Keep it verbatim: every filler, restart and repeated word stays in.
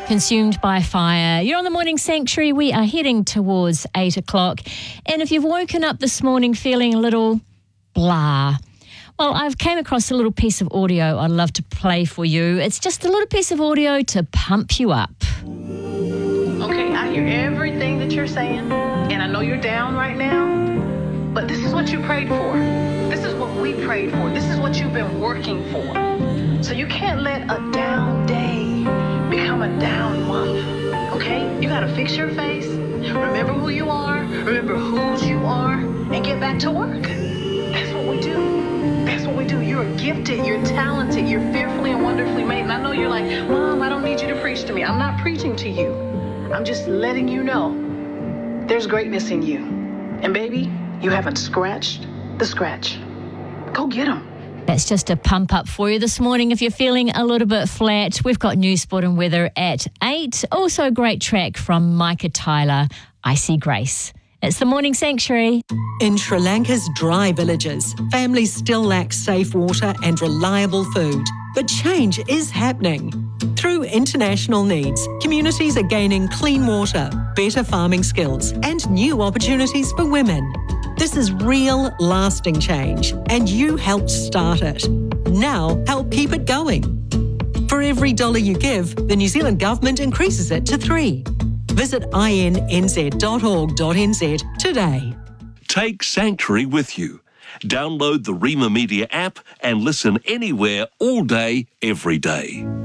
Consumed by fire. You're on the Morning Sanctuary. We are heading towards eight o'clock. And if you've woken up this morning feeling a little blah, well, I've came across a little piece of audio I'd love to play for you. It's just a little piece of audio to pump you up. Okay, I hear everything that you're saying, and I know you're down right now, but this is what you prayed for. This is what we prayed for. This is what you've been working for. So you can't let a down day become a down month, okay? You gotta fix your face, remember who you are, remember whose you are, and get back to work. That's what we do. That's what we do. You're gifted, you're talented, you're fearfully and wonderfully made. And I know you're like, Mom, I don't need you to preach to me. I'm not preaching to you. I'm just letting you know there's greatness in you. And baby, you haven't scratched the scratch. Go get them. That's just a pump up for you this morning. If you're feeling a little bit flat, we've got news, sport and weather at eight. Also a great track from Micah Tyler, I See Grace. It's the Morning Sanctuary. In Sri Lanka's dry villages, families still lack safe water and reliable food. But change is happening. Through international needs, communities are gaining clean water, better farming skills, and new opportunities for women. This is real, lasting change, and you helped start it. Now, help keep it going. For every dollar you give, the New Zealand Government increases it to three. Visit i n n z dot org dot n z today. Take Sanctuary with you. Download the Rima Media app and listen anywhere, all day, every day.